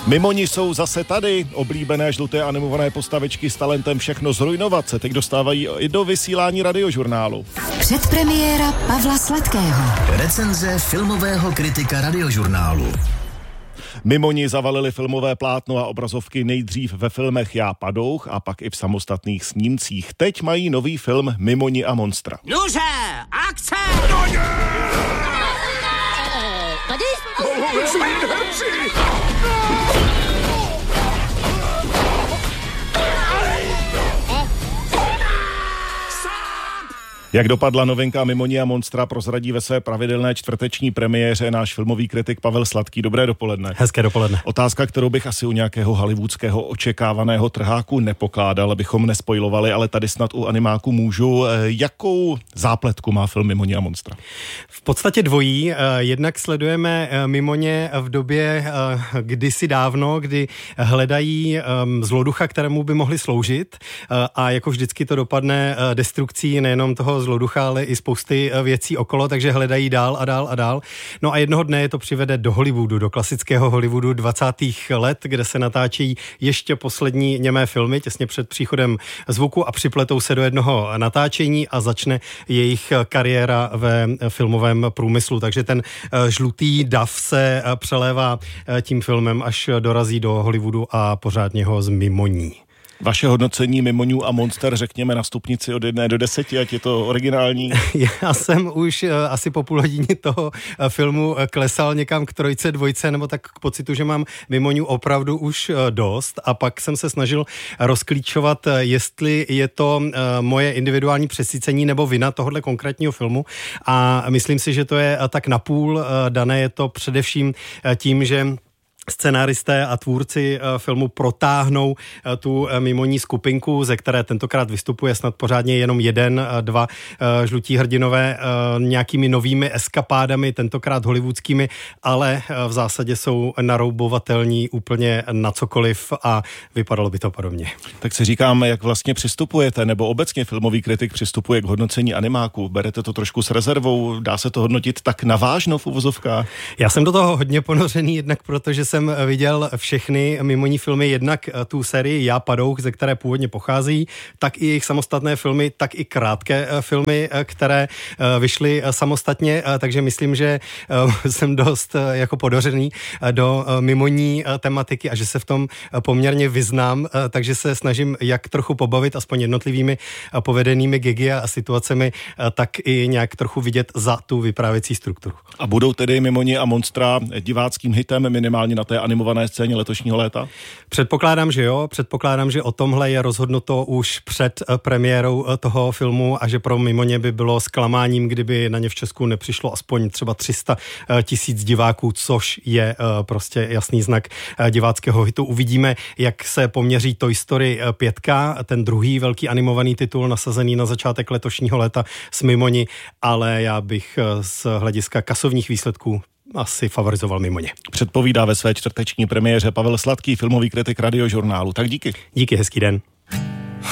Mimoni jsou zase tady. Oblíbené žluté animované postavičky s talentem všechno zrujnovat se teď dostávají i do vysílání Radiožurnálu. Předpremiéra Pavla Sladkého. Recenze filmového kritika Radiožurnálu. Mimoni zavalili filmové plátno a obrazovky nejdřív ve filmech Já padouch a pak i v samostatných snímcích. Teď mají nový film Mimoni a monstra. Nuže, akce! Jak dopadla novinka Mimoni a monstra, prozradí ve své pravidelné čtvrteční premiéře náš filmový kritik Pavel Sladký. Dobré dopoledne. Hezké dopoledne. Otázka, kterou bych asi u nějakého hollywoodského očekávaného trháku nepokládal, abychom nespojlovali, ale tady snad u animáku můžu. Jakou zápletku má film Mimoni a monstra? V podstatě dvojí. Jednak sledujeme Mimoně v době kdysi dávno, kdy hledají zloducha, kterému by mohli sloužit, a jako vždycky to dopadne destrukcí nejenom toho zloducha, ale i spousty věcí okolo, takže hledají dál a dál a dál. No a jednoho dne je to přivede do Hollywoodu, do klasického Hollywoodu 20. let, kde se natáčejí ještě poslední němé filmy těsně před příchodem zvuku a připletou se do jednoho natáčení a začne jejich kariéra ve filmovém průmyslu. Takže ten žlutý dav se přelévá tím filmem, až dorazí do Hollywoodu a pořádně ho zmimoní. Vaše hodnocení Mimoniů a monster, řekněme na stupnici od 1 do 10, ať je to originální? Já jsem už asi po půl hodině toho filmu klesal někam k 3, 2, nebo tak k pocitu, že mám Mimoniů opravdu už dost, a pak jsem se snažil rozklíčovat, jestli je to moje individuální přesycení nebo vina tohohle konkrétního filmu, a myslím si, že to je tak napůl. Dané je to především tím, že scenáristé a tvůrci filmu protáhnou tu mimoní skupinku, ze které tentokrát vystupuje snad pořádně jenom 1, 2 žlutí hrdinové nějakými novými eskapádami, tentokrát hollywoodskými, ale v zásadě jsou naroubovatelní úplně na cokoliv a vypadalo by to podobně. Tak si říkáme, jak vlastně přistupujete, nebo obecně filmový kritik přistupuje k hodnocení animáku. Berete to trošku s rezervou, dá se to hodnotit tak navážno v uvozovkách? Já jsem do toho hodně ponořený, jednak protože jsem viděl všechny mimoní filmy, jednak tu sérii Já padouch, ze které původně pochází, tak i jejich samostatné filmy, tak i krátké filmy, které vyšly samostatně, takže myslím, že jsem dost jako podořený do mimoní tematiky a že se v tom poměrně vyznám, takže se snažím jak trochu pobavit aspoň jednotlivými povedenými gigy a situacemi, tak i nějak trochu vidět za tu vyprávěcí strukturu. A budou tedy Mimoni a monstra diváckým hitem minimálně na té animované scéně letošního léta? Předpokládám, že jo. Předpokládám, že o tomhle je rozhodnuto už před premiérou toho filmu a že pro Mimoně by bylo zklamáním, kdyby na ně v Česku nepřišlo aspoň třeba 300 000 diváků, což je prostě jasný znak diváckého hitu. Uvidíme, jak se poměří Toy Story 5, ten druhý velký animovaný titul nasazený na začátek letošního léta s Mimoni, ale já bych z hlediska kasovních výsledků asi favorizoval Mimoně. Předpovídá ve své čtvrteční premiéře Pavel Sladký, filmový kritik Radiožurnálu. Tak díky. Díky, hezký den.